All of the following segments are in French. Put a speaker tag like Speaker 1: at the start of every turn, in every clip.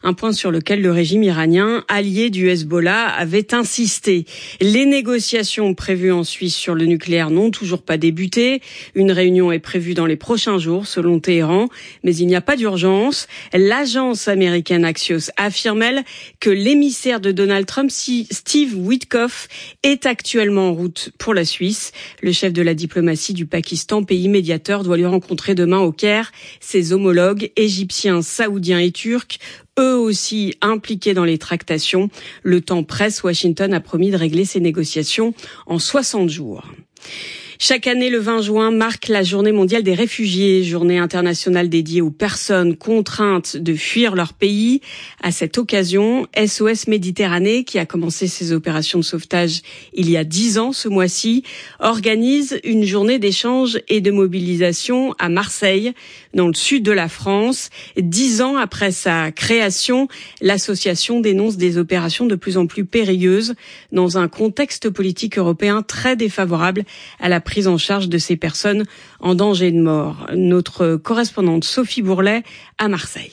Speaker 1: un point sur lequel le régime iranien, allié du Hezbollah, avait insisté. Les négociations prévues en Suisse sur le nucléaire n'ont toujours pas débuté. Une réunion est prévue dans les prochains jours, selon Téhéran, mais il n'y a pas d'urgence. L'agence américaine Axios affirme, elle, que l'émissaire de Donald Trump, Steve Witkoff, est actuellement en route pour la Suisse. Le chef de la diplomatie du Pakistan, pays médiateur, doit lui rencontrer demain au Caire ses homologues égyptiens, saoudiens et turcs, eux aussi impliqués dans les tractations. Le temps presse, Washington a promis de régler ces négociations en 60 jours. Chaque année, le 20 juin marque la Journée mondiale des réfugiés, journée internationale dédiée aux personnes contraintes de fuir leur pays. À cette occasion, SOS Méditerranée, qui a commencé ses opérations de sauvetage il y a 10 ans ce mois-ci, organise une journée d'échange et de mobilisation à Marseille, dans le sud de la France. 10 ans après sa création, l'association dénonce des opérations de plus en plus périlleuses dans un contexte politique européen très défavorable à la prise en charge de ces personnes en danger de mort. Notre correspondante Sophie Bourlet à Marseille.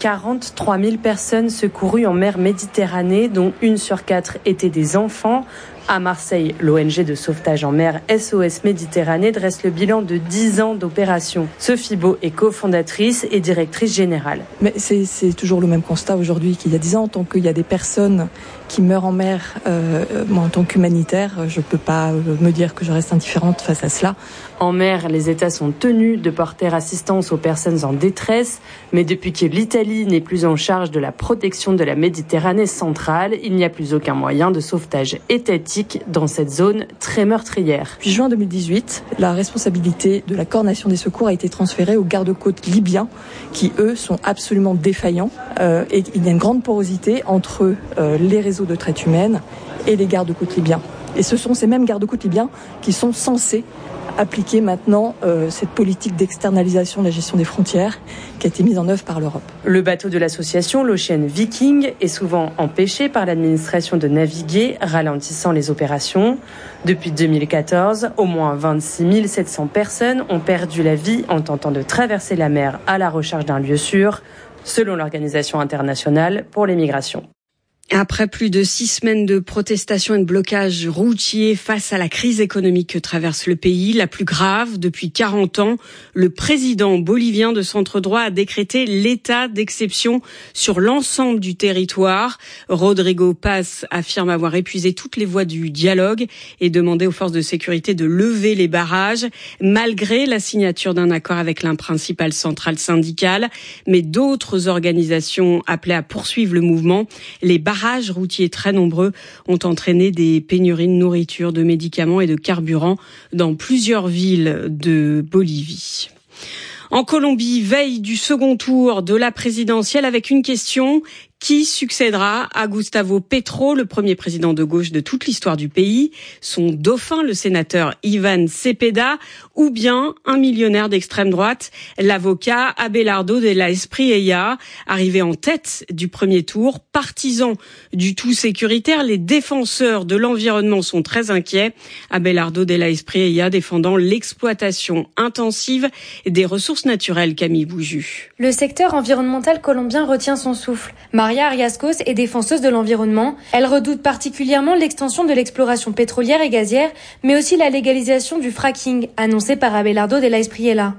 Speaker 2: 43 000 personnes secourues en mer Méditerranée, dont 1 sur 4 étaient des enfants. À Marseille, l'ONG de sauvetage en mer SOS Méditerranée dresse le bilan de 10 ans d'opération. Sophie Beau est cofondatrice et directrice générale.
Speaker 3: Mais c'est toujours le même constat aujourd'hui qu'il y a 10 ans. Tant qu'il y a des personnes qui meurent en mer, moi en tant qu'humanitaire, je ne peux pas me dire que je reste indifférente face à cela.
Speaker 2: En mer, les États sont tenus de porter assistance aux personnes en détresse. Mais depuis que l'Italie n'est plus en charge de la protection de la Méditerranée centrale, il n'y a plus aucun moyen de sauvetage étatique dans cette zone très meurtrière.
Speaker 3: Depuis juin 2018, la responsabilité de la coordination des secours a été transférée aux gardes-côtes libyens qui, eux, sont absolument défaillants. Et il y a une grande porosité entre les réseaux de traite humaine et les gardes-côtes libyens. Et ce sont ces mêmes gardes-côtes libyens qui sont censés appliquer maintenant cette politique d'externalisation de la gestion des frontières qui a été mise en œuvre par l'Europe.
Speaker 2: Le bateau de l'association, l'Ocean Viking, est souvent empêché par l'administration de naviguer, ralentissant les opérations. Depuis 2014, au moins 26 700 personnes ont perdu la vie en tentant de traverser la mer à la recherche d'un lieu sûr, selon l'Organisation internationale pour les migrations.
Speaker 1: Après plus de 6 semaines de protestations et de blocages routiers face à la crise économique que traverse le pays, la plus grave depuis 40 ans, le président bolivien de centre droit a décrété l'état d'exception sur l'ensemble du territoire. Rodrigo Paz affirme avoir épuisé toutes les voies du dialogue et demandé aux forces de sécurité de lever les barrages, malgré la signature d'un accord avec la principale centrale syndicale. Mais d'autres organisations appelaient à poursuivre le mouvement. Les barrages routiers très nombreux ont entraîné des pénuries de nourriture, de médicaments et de carburant dans plusieurs villes de Bolivie. En Colombie, veille du second tour de la présidentielle avec une question: qui succédera à Gustavo Petro, le premier président de gauche de toute l'histoire du pays, son dauphin, le sénateur Iván Cepeda, ou bien un millionnaire d'extrême droite, l'avocat Abelardo de la Espriella, arrivé en tête du premier tour, partisan du tout sécuritaire. Les défenseurs de l'environnement sont très inquiets. Abelardo de la Espriella défendant l'exploitation intensive des ressources naturelles. Camille Bouju.
Speaker 4: Le secteur environnemental colombien retient son souffle. Maria Ariascos est défenseuse de l'environnement. Elle redoute particulièrement l'extension de l'exploration pétrolière et gazière, mais aussi la légalisation du fracking, annoncée par Abelardo de la Espriella.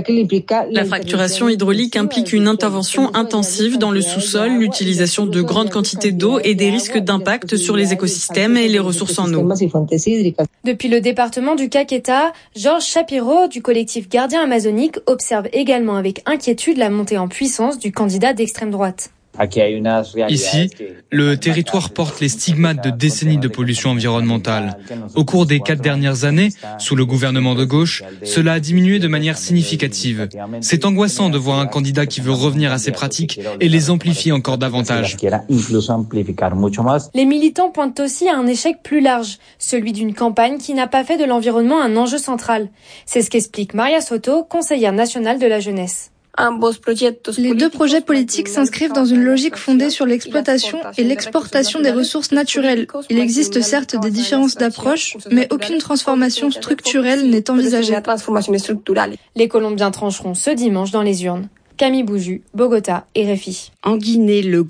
Speaker 5: La fracturation hydraulique implique une intervention intensive dans le sous-sol, l'utilisation de grandes quantités d'eau et des risques d'impact sur les écosystèmes et les ressources en eau.
Speaker 4: Depuis le département du Caquetá, Georges Shapiro du collectif Gardien Amazonique observe également avec inquiétude la montée en puissance du candidat d'extrême droite.
Speaker 6: Ici, le territoire porte les stigmates de décennies de pollution environnementale. Au cours des 4 dernières années, sous le gouvernement de gauche, cela a diminué de manière significative. C'est angoissant de voir un candidat qui veut revenir à ces pratiques et les amplifier encore davantage.
Speaker 4: Les militants pointent aussi à un échec plus large, celui d'une campagne qui n'a pas fait de l'environnement un enjeu central. C'est ce qu'explique Maria Soto, conseillère nationale de la jeunesse.
Speaker 7: Les 2 projets politiques s'inscrivent dans une logique fondée sur l'exploitation et l'exportation des ressources naturelles. Il existe certes des différences d'approche, mais aucune transformation structurelle n'est envisagée.
Speaker 4: Les Colombiens trancheront ce dimanche dans les urnes. Camille Bouju, Bogota et RFI.
Speaker 1: En Guinée, le